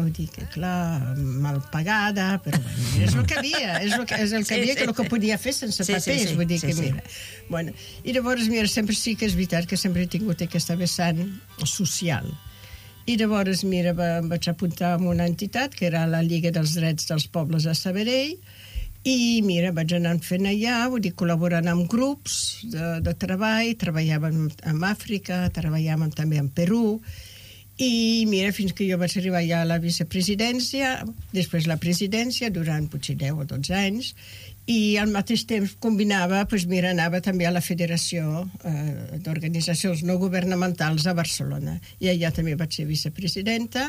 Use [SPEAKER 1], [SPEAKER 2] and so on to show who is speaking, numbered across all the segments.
[SPEAKER 1] vull dir que, clar, mal pagada, però bueno, és el que havia, és el que havia, que el que podia fer sense papers, vull dir que, mira. Bueno, i llavors, mira, sempre sí que és veritat que sempre he tingut aquesta vessant social. I llavors, mira, em vaig apuntar en una entitat, que era la Lliga dels Drets dels Pobles a Sabadell, i mira, vaig anar fent allà, vull dir, col·laborant amb grups de treball, treballàvem en Àfrica, treballàvem també en Perú, i mira, fins que jo vaig arribar ja a la vicepresidència, després la presidència, durant potser 10 o 12 anys, i al mateix temps combinava, doncs mira, anava també a la Federació d'Organitzacions No Governamentals a Barcelona, i allà també vaig ser vicepresidenta,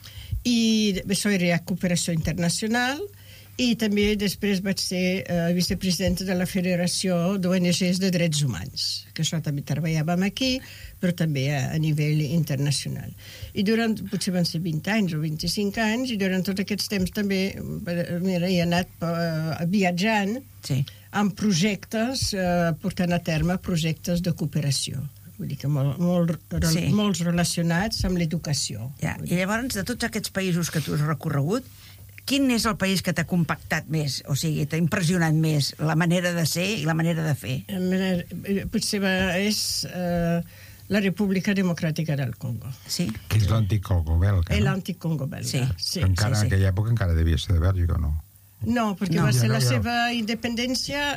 [SPEAKER 1] i això era cooperació internacional, i també després vaig ser vicepresidenta de la Federació d'ONGs de Drets Humans, que això també treballàvem aquí, però també a nivell internacional. I durant, potser van ser 20 anys o 25 anys, i durant tots aquests temps també mira, he anat viatjant amb projectes, portant a terme projectes de cooperació. Vull dir que molts relacionats amb l'educació.
[SPEAKER 2] I llavors, de tots aquests països que tu has recorregut, quin és el país que t'ha compactat més? O sigui, t'ha impressionat més la manera de ser i la manera de fer?
[SPEAKER 1] Potser és la República Democràtica del Congo.
[SPEAKER 2] Sí?
[SPEAKER 3] Que és l'antic Congo belga, no?
[SPEAKER 1] L'antic Congo belga, sí.
[SPEAKER 3] Encara en aquella època encara devia ser de Bèlgica, o no?
[SPEAKER 1] No, perquè va ser la seva independència,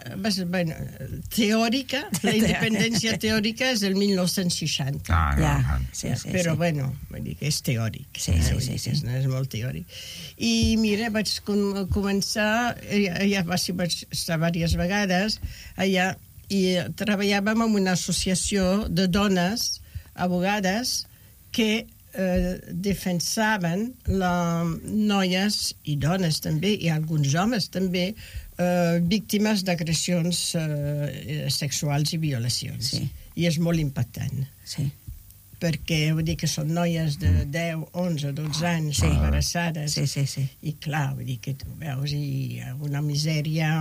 [SPEAKER 1] teòrica, la independència teòrica és el 1960. Però, bueno, vull dir que és teòric. És molt teòric. I, mira, vaig començar, allà vaig estar diverses vegades, allà, i treballàvem en una associació de dones, abogades, que defensaven noies i dones també, i alguns homes també, víctimes d'agressions sexuals i violacions. I és molt impactant. Perquè vull dir que són noies de 10, 11, 12 anys embarassades. I clar, vull dir que tu veus una misèria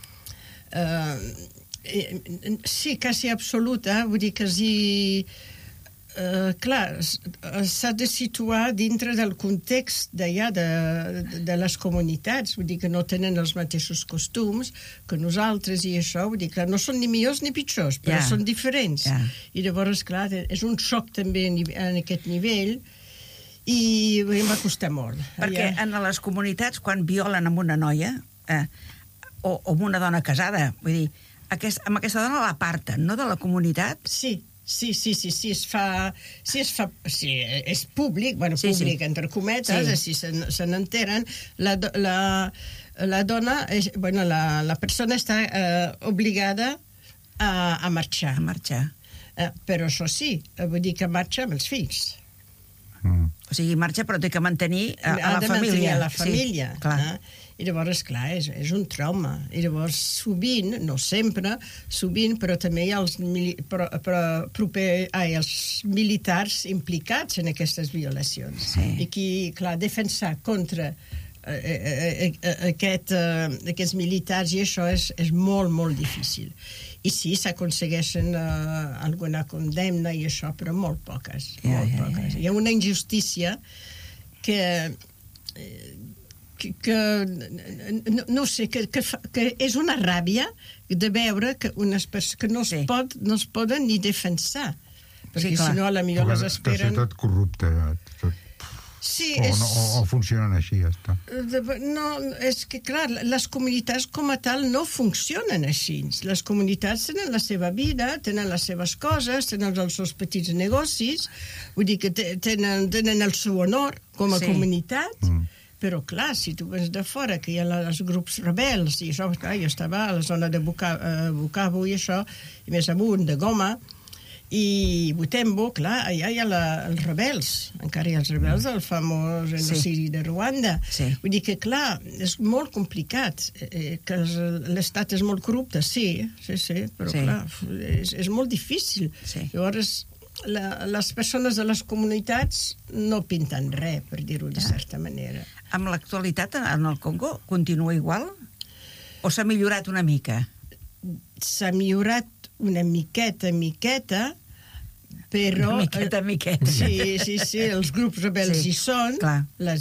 [SPEAKER 1] sí, quasi absoluta, vull dir quasi clar, s'ha de situar dintre del context d'allà de les comunitats, vull dir que no tenen els mateixos costums que nosaltres i això, vull dir que no són ni millors ni pitjors, però són diferents. I llavors, clar, és un xoc també en aquest nivell i em va costar molt.
[SPEAKER 2] Perquè en les comunitats, quan violen amb una noia o amb una dona casada, vull dir, amb aquesta dona l'aparten, no, de la comunitat?
[SPEAKER 1] Sí, és públic, bueno, públic entre cometes, així se n'enteren, la dona, bueno, la persona està obligada a marxar. Però això sí, vull dir que marxa amb els fills.
[SPEAKER 2] O sigui, marxa però té que mantenir a la família.
[SPEAKER 1] A la família. I llavors, clar, és un trauma. I llavors, sovint, no sempre, sovint, però també hi ha els militars implicats en aquestes violacions. I qui, clar, defensar contra aquests militars i això és molt, molt difícil. I sí, s'aconsegueixen alguna condemna i això, però molt poques. Hi ha una injustícia que no sé, que és una ràbia de veure que unes persones que no es poden ni defensar, perquè si no, potser les esperen...
[SPEAKER 3] Que és tot corrupte, o funcionen així, ja està.
[SPEAKER 1] No, és que, clar, les comunitats com a tal no funcionen així. Les comunitats tenen la seva vida, tenen les seves coses, tenen els seus petits negocis, vull dir que tenen el seu honor com a comunitat, però, clar, si tu vens de fora, que hi ha els grups rebels, i això, clar, jo estava a la zona de Bukavu i això, i més amunt, de Goma, i Butembo, clar, allà hi ha els rebels, encara hi ha els rebels del famós genocidi de Ruanda. Vull dir que, clar, és molt complicat, que l'estat és molt corrupte, sí, però, clar, és molt difícil. Llavors, les persones de les comunitats no pinten res, per dir-ho de certa manera.
[SPEAKER 2] Amb l'actualitat en el Congo continua igual? O s'ha millorat una mica?
[SPEAKER 1] S'ha millorat una miqueta, però...
[SPEAKER 2] Una miqueta.
[SPEAKER 1] Sí, els grups rebels hi són, les